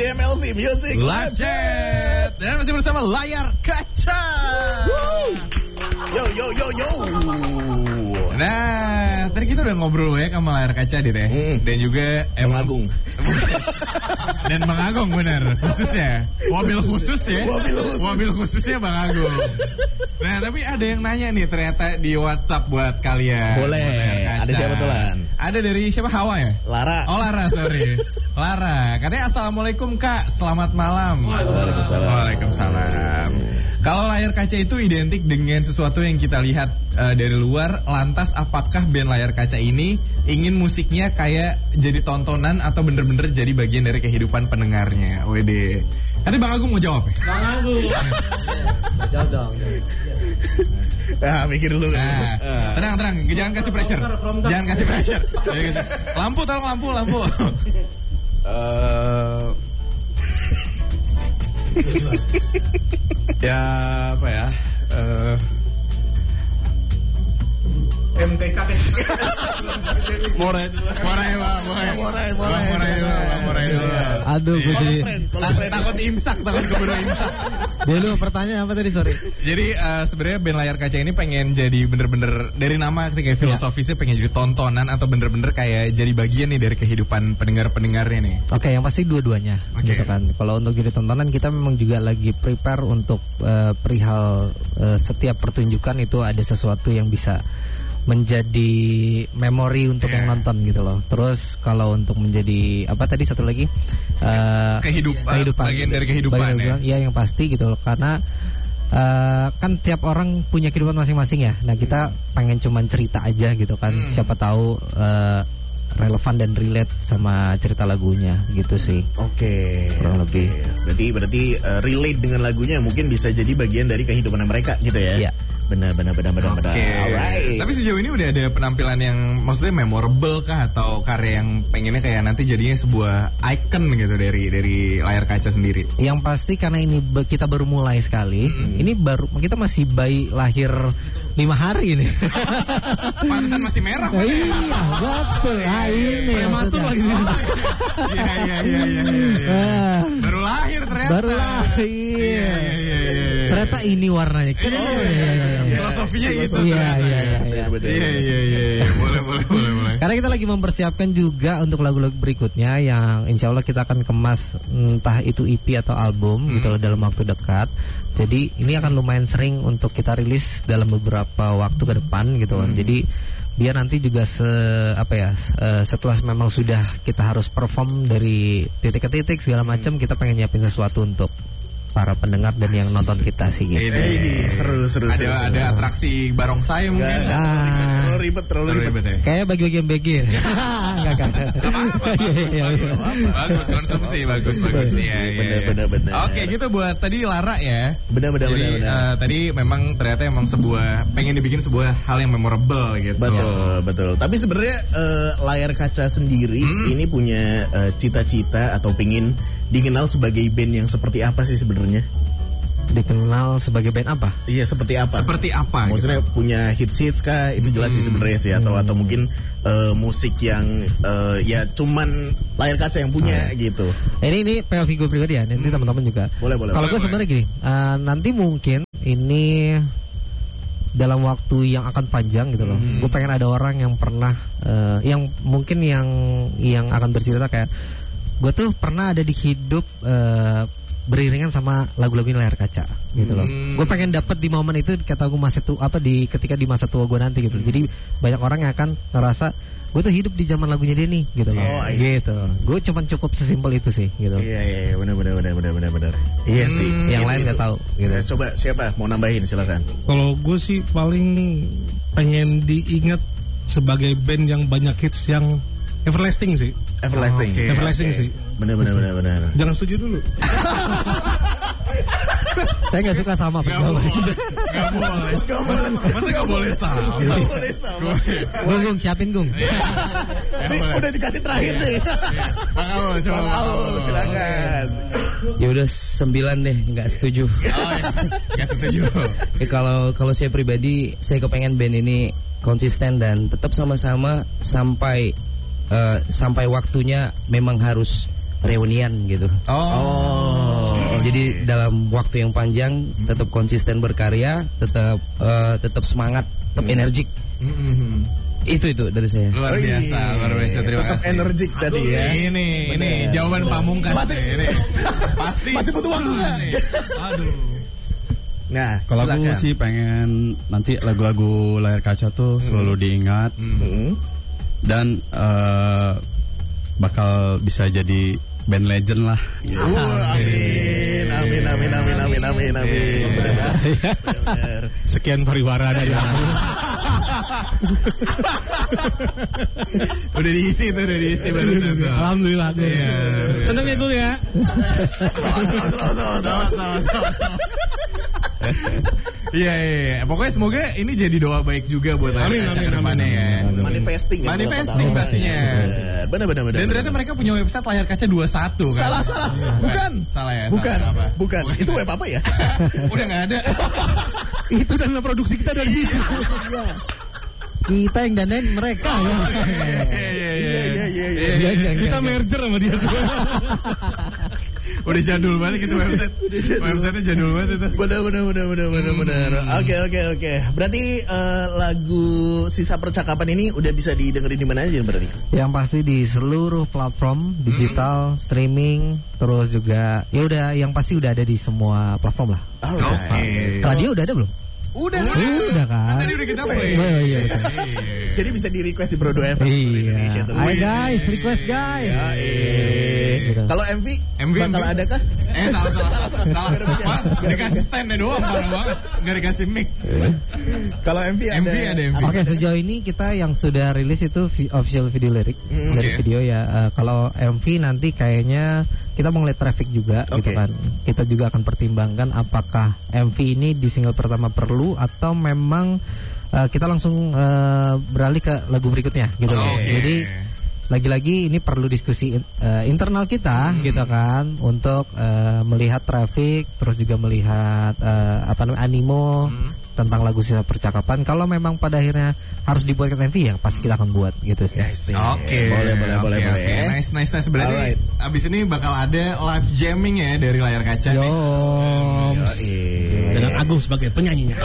MLC Music Live Chat. Dan masih bersama Layar Kaca. Yo. Nah, tadi kita udah ngobrol ya sama Layar Kaca Dit ya. Dan juga Bang Agung. Dan Bang Agung benar, khususnya. Mobil khusus ya. Mobil khususnya Bang Agung. Nah, tapi ada yang nanya nih ternyata di WhatsApp buat kalian. Boleh. Ada siapa tulan? Ada dari siapa? Hawa ya? Lara. Oh, Lara, sorry. Lara, katanya assalamualaikum Kak, selamat malam. Waalaikumsalam. Kalau layar kaca itu identik dengan sesuatu yang kita lihat dari luar, lantas apakah band Layar Kaca ini ingin musiknya kayak jadi tontonan atau bener-bener jadi bagian dari kehidupan pendengarnya? Wede. Nanti Bang Agung mau jawab ya? Bang Agung. Jawab dong. Nah, mikir dulu. Nah, tenang, jangan kasih pressure. Jangan kasih pressure. Lampu, tolong lampu. Ya apa ya? MTK Morai dulu. Aduh, gue jadi takut imsak, takut keburu imsak. dulu pertanyaan apa tadi, sorry. Jadi sebenarnya band Layar Kaca ini pengen jadi bener-bener dari nama ketika filosofisnya pengen jadi tontonan atau bener-bener kayak jadi bagian nih dari kehidupan pendengar-pendengarnya nih. Oke, yang pasti dua-duanya, gitu kan. Kalau untuk jadi tontonan kita memang juga lagi prepare untuk perihal setiap pertunjukan itu ada sesuatu yang bisa menjadi memori untuk yang nonton gitu loh. Terus kalau untuk menjadi apa tadi satu lagi kehidupan bagian dari kehidupan ya yang pasti gitu loh. Karena kan tiap orang punya kehidupan masing-masing ya. Nah kita pengen cuman cerita aja gitu kan. Siapa tahu relevan dan relate sama cerita lagunya gitu sih. Oke. Kurang lebih. Berarti relate dengan lagunya mungkin bisa jadi bagian dari kehidupan mereka gitu ya. Iya. Benar. Oke. Alright. Tapi sejauh ini udah ada penampilan yang maksudnya memorable kah atau karya yang pengennya kayak nanti jadinya sebuah icon gitu dari Layar Kaca sendiri? Yang pasti karena ini kita baru mulai sekali. Ini baru kita masih bayi lahir 5 hari ini. Pantesan masih merah. Iya, betul. Ini prematur lagi. Iya. Baru lahir ternyata. Baru lahir. Iya. Ternyata ini warnanya. Filosofinya gitu. Iya. Boleh. Karena kita lagi mempersiapkan juga untuk lagu-lagu berikutnya yang insya Allah kita akan kemas entah itu EP atau album gitu loh dalam waktu dekat. Jadi ini akan lumayan sering untuk kita rilis dalam beberapa waktu ke depan gitu loh. Jadi biar nanti juga setelah memang sudah kita harus perform dari titik ke titik segala macam, kita pengen nyiapin sesuatu untuk para pendengar dan yang nonton kita sih gitu. Ini seru. Ada atraksi barongsai mungkin. Terlalu ribet ya. Kayak bagi-bagi yang begin. Enggak. Bagus konsumsi, bagus. Iya. Benar. Oke, gitu buat tadi Lara ya. Benar. Jadi tadi memang ternyata pengen dibikin sebuah hal yang memorable gitu. Betul. Tapi sebenarnya Layar Kaca sendiri ini punya cita-cita atau pengin dikenal sebagai band yang seperti apa sih sebenarnya? Dikenal sebagai band apa? Iya, seperti apa? Maksudnya gitu. Punya hits kah? Itu jelas sih sebenarnya sih, atau mungkin musik yang ya cuman Layar Kaca yang punya gitu. Ini POV gue pribadi ya, nanti teman-teman juga. Boleh. Kalau gue sebenarnya gini, nanti mungkin ini dalam waktu yang akan panjang gitu loh. Gue pengen ada orang yang pernah yang mungkin yang akan bercerita kayak gue tuh pernah ada di hidup beriringan sama lagu-lagu Layar Kaca gitu loh. Gue pengen dapet di momen itu kata gue ketika di masa tua gue nanti gitu. Jadi banyak orang yang akan ngerasa gue tuh hidup di zaman lagunya dia nih gitu loh. Gitu. Gue cuman cukup sesimpel itu sih gitu. Iya, benar. Iya sih. Yang lain nggak tahu gitu. Coba siapa mau nambahin, silakan. Kalau gue sih paling pengen diingat sebagai band yang banyak hits yang everlasting sih. Everlasting sih. Benar. Jangan setuju dulu. Saya nggak suka sama penjawab. Nggak boleh. Masa nggak boleh sama? Gung, siapin Gung. Ini udah dikasih terakhir nih. Bang Aul, silakan. Ya udah 9 deh, nggak setuju. Nggak setuju. Kalau saya pribadi, saya kepengen band ini konsisten dan tetap sama-sama sampai waktunya memang harus reunian gitu. Jadi dalam waktu yang panjang tetap konsisten berkarya, tetap semangat, tetap energik. Itu dari saya. Luar biasa. Terima tetap kasih. energik tadi ya. Ini jawaban pamungkas. Ini pasti masih butuh waktu nggak? Aduh. Nah, kalau aku sih pengen nanti lagu-lagu Layar Kaca tuh selalu diingat dan bakal bisa jadi band legend lah. Gitu. Amin. Benar. Sekian pariwara dari aku. Udah diisi barusan. Alhamdulillah. Seneng ya gue ya. Iya. Pokoknya semoga ini jadi doa baik juga buat Layar Kaca ke depannya ya. Manifesting pastinya. Benar. Dan ternyata mereka punya website Layar Kaca 21 kan. Salah. Bukan. Salah ya. Bukan. Itu web apa ya? Udah nggak ada. Itu dana produksi kita dari situ. Kita yang danain mereka ya. Iya. Kita merger sama dia. Udah jadul banget itu website. Websitenya jadul banget itu. Benar. Oke. Berarti lagu Sisa Percakapan ini udah bisa didengerin di mana aja berarti? Yang pasti di seluruh platform digital, streaming, terus juga ya udah yang pasti udah ada di semua platform lah. Alright. Radio udah ada belum? Udah kan? Tadi udah kita play. Oh, iya. Jadi bisa di request di Pro 2 FM. Iya. Ayo guys, request guys. Gitu. Kalau MV bakal ada kah? Salah. Dikasih stand doang, parah banget. Nggak dikasih mic. Kalau MV ada. Oke, sejauh ini kita yang sudah rilis itu official video lirik dari video ya. Kalau MV nanti kayaknya kita mau ngeliat traffic juga gitu kan. Kita juga akan pertimbangkan apakah MV ini di single pertama perlu atau memang kita langsung beralih ke lagu berikutnya gitu loh. Jadi lagi-lagi ini perlu diskusi internal kita gitu kan untuk melihat traffic, terus juga melihat animo tentang lagu Sisa Percakapan. Kalau memang pada akhirnya harus dibuatkan MV ya pasti kita akan buat gitu sih. Boleh. Nice. Berarti abis ini bakal ada live jamming ya dari Layar Kaca. Dengan Agung sebagai penyanyinya.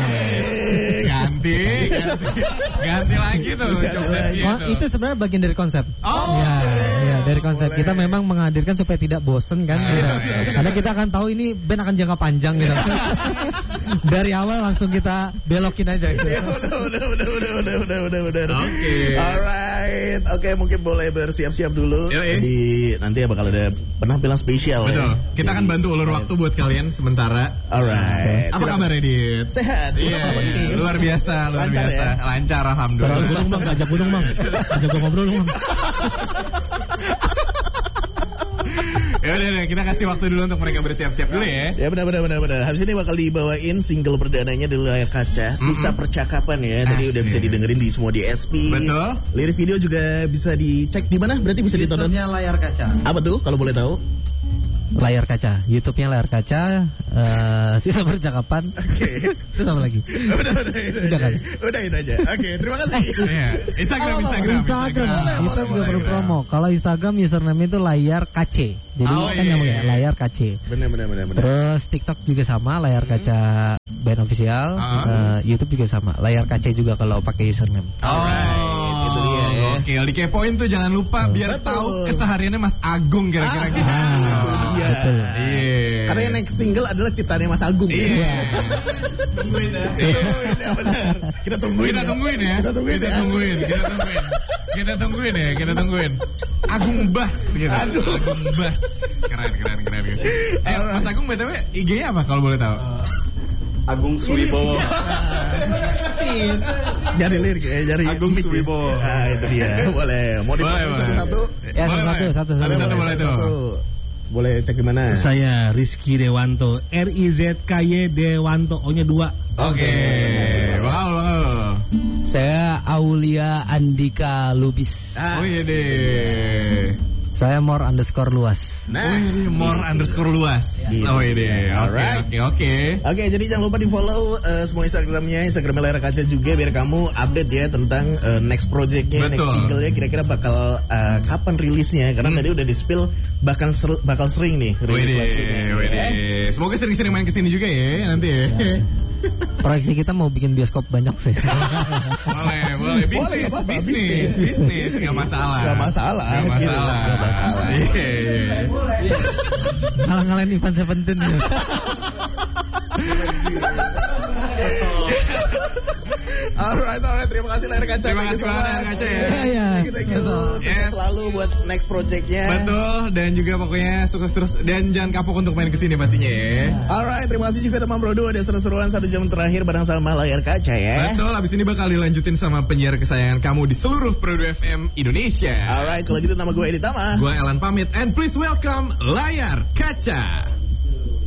Ganti lagi tuh. Itu sebenarnya bagian dari konsep. Ya, dari konsep. Kita memang menghadirkan supaya tidak bosen kan. Karena kita akan tahu ini band akan jangka panjang gitu. Dari awal langsung kita belokin aja gitu. Udah. Alright. Oke, mungkin boleh bersiap-siap dulu. Jadi nanti bakal ada penampilan spesial. Betul. Kita akan bantu ulur waktu buat kalian sementara. Alright. Apa kabar Edit? Sehat. Luar biasa. Lancar, alhamdulillah. Gunung bang, ajak gunung bang. Ajak gue ngobrol bang. Ya udah, kita kasih waktu dulu untuk mereka bersiap-siap dulu ya. Ya benar. Habis ini bakal dibawain single perdananya dari Layar Kaca, Sisa Percakapan ya. Tadi udah bisa didengerin di semua DSP. Betul. Lirik video juga bisa dicek di mana? Berarti bisa ditonton. YouTube-nya Layar Kaca. Apa tuh kalau boleh tahu? Layar Kaca, YouTube-nya Layar Kaca, Sisa Percakapan. Oke. Terus apa lagi? Udah itu aja. Oke, terima kasih. Instagram. Kita juga perlu promo. Kalau Instagram username itu Layar KC. Jadi kan nyambung ya, Layar KC. Benar. Terus TikTok juga sama, Layar Kaca band official. YouTube juga sama, Layar KC juga kalau pakai username. Itu dia ya. Oke, dikepoin tuh jangan lupa biar tahu kesehariannya Mas Agung kira-kira gimana. Betul. Karena yang next single adalah ciptaannya Mas Agung. Tungguin ya. Benar. Kita tungguin ya. Agung Bass gitu. Agung Bass. Keren. Mas Agung BTW IG-nya apa kalau boleh tahu? Agung Suwibowo. Nyari lirik ya, nyari Agung Suwibowo. Nah, itu dia. Boleh. Mau dipakai satu-satu? Ya, satu boleh tuh. Boleh cek di mana? Saya Rizky Dewanto, RIZKY Dewanto, O-nya 2. Oke. Bakal. Saya Aulia Andika Lubis. Oh iya deh. Saya more_luas. Nah, ini more_luas. Gitu. Oh ini, oke. Oke, jadi jangan lupa di follow semua Instagramnya Layar Kaca juga biar kamu update ya tentang next projectnya, next single-nya kira-kira bakal kapan rilisnya. Karena tadi udah di-spill bakal sering nih rilis lagunya. Semoga sering-sering main kesini juga ya nanti ya. Proyeksi kita mau bikin bioskop banyak sih. Boleh. Bisnis, nggak masalah. Iya. Ngalah-ngalahin Ivan Seventeen. Alright, terima kasih Layar Kaca. Terima kasih banget Layar Kaca ya. Iya. Thank you. Sukses selalu buat next projectnya. Betul, dan juga pokoknya sukses terus dan jangan kapok untuk main kesini pastinya ya. Alright, terima kasih juga teman Bro. Ada seru-seruan 1 jam terakhir bareng sama Layar Kaca ya. Betul, abis ini bakal dilanjutin sama penyiar kesayangan kamu di seluruh Pro FM Indonesia. Alright, kalau gitu nama gue Edi Tama. Gue Elan pamit and please welcome Layar Kaca.